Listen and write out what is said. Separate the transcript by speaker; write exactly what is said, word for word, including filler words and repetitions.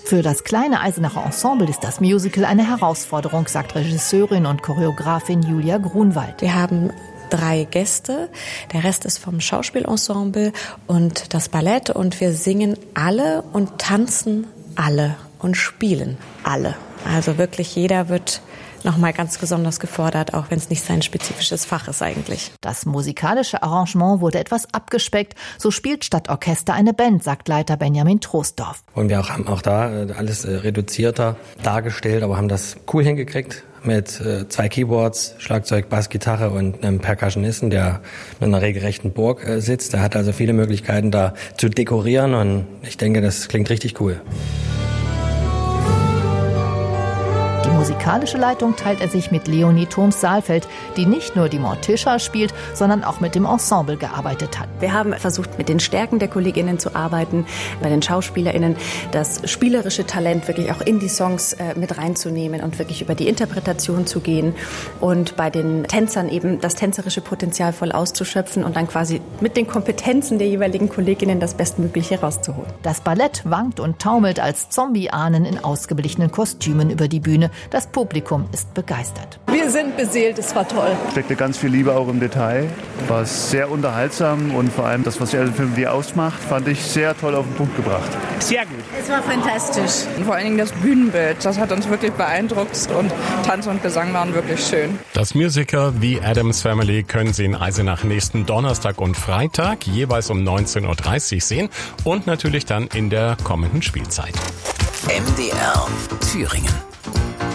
Speaker 1: Für das kleine Eisenacher Ensemble ist das Musical eine Herausforderung, sagt Regisseurin und Choreografin Julia Grunwald.
Speaker 2: Wir haben drei Gäste, der Rest ist vom Schauspielensemble und das Ballett und wir singen alle und tanzen alle und spielen alle. Also wirklich jeder wird nochmal ganz besonders gefordert, auch wenn es nicht sein spezifisches Fach ist eigentlich.
Speaker 1: Das musikalische Arrangement wurde etwas abgespeckt. So spielt Stadtorchester eine Band, sagt Leiter Benjamin Troisdorf.
Speaker 3: Und wir auch, haben auch da alles reduzierter dargestellt, aber haben das cool hingekriegt mit äh, zwei Keyboards, Schlagzeug, Bass, Gitarre und einem Percussionisten, der in einer regelrechten Burg äh, sitzt. Der hat also viele Möglichkeiten da zu dekorieren und ich denke, das klingt richtig cool.
Speaker 1: Die musikalische Leitung teilt er sich mit Leonie Thoms-Saalfeld, die nicht nur die Morticia spielt, sondern auch mit dem Ensemble gearbeitet hat.
Speaker 2: Wir haben versucht, mit den Stärken der KollegInnen zu arbeiten, bei den SchauspielerInnen das spielerische Talent wirklich auch in die Songs äh, mit reinzunehmen und wirklich über die Interpretation zu gehen und bei den Tänzern eben das tänzerische Potenzial voll auszuschöpfen und dann quasi mit den Kompetenzen der jeweiligen KollegInnen das Bestmögliche rauszuholen.
Speaker 1: Das Ballett wankt und taumelt als Zombie-Ahnen in ausgeblichenen Kostümen über die Bühne. Das Publikum ist begeistert.
Speaker 4: Wir sind beseelt, es war toll.
Speaker 5: Steckte ganz viel Liebe auch im Detail. War sehr unterhaltsam und vor allem das, was der Film wie ausmacht, fand ich sehr toll auf den Punkt gebracht.
Speaker 4: Sehr gut.
Speaker 6: Es war fantastisch.
Speaker 4: Und vor allen Dingen das Bühnenbild, das hat uns wirklich beeindruckt und Tanz und Gesang waren wirklich schön.
Speaker 7: Das Musical The Addams Family können Sie in Eisenach nächsten Donnerstag und Freitag jeweils um neunzehn Uhr dreißig sehen und natürlich dann in der kommenden Spielzeit.
Speaker 8: M D R Thüringen.